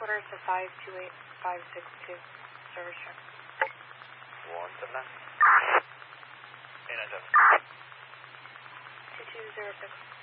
quarter to 528562. Service check. 179. 897. 2206.